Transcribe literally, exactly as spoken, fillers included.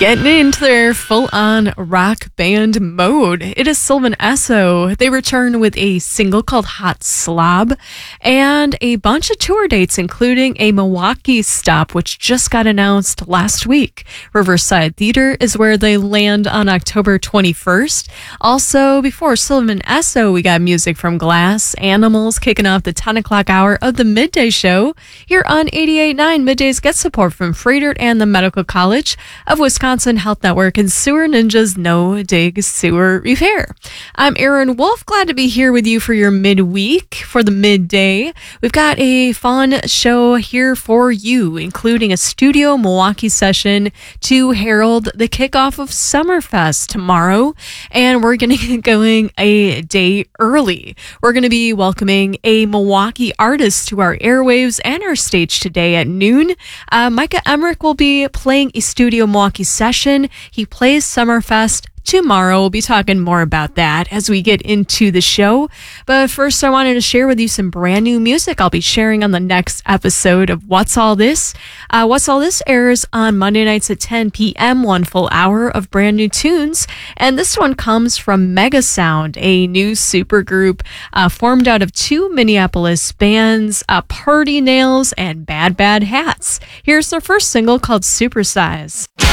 Getting into their full-on rock band mode. It is Sylvan Esso. They return with a single called Hot Slob and a bunch of tour dates, including a Milwaukee stop, which just got announced last week. Riverside Theater is where they land on October twenty-first. Also, before Sylvan Esso, we got music from Glass Animals kicking off the ten o'clock hour of the Midday Show here on eighty-eight point nine. Middays get support from Freighter and the Medical College of Wisconsin Health Network and Sewer Ninjas No Dig Sewer Repair. I'm Erin Wolf, glad to be here with you for your midweek, for the midday. We've got a fun show here for you, including a studio Milwaukee session to herald the kickoff of Summerfest tomorrow, and we're going to get going a day early. We're going to be welcoming a Milwaukee artist to our airwaves and our stage today at noon. Uh, Micah Emmerich will be playing a studio Milwaukee session. He plays Summerfest tomorrow. We'll be talking more about that as we get into the show. But first, I wanted to share with you some brand new music I'll be sharing on the next episode of What's All This? Uh, What's All This airs on Monday nights at ten p.m., one full hour of brand new tunes. And this one comes from Mega Sound, a new supergroup uh, formed out of two Minneapolis bands, uh, Party Nails and Bad Bad Hats. Here's their first single called Supersize.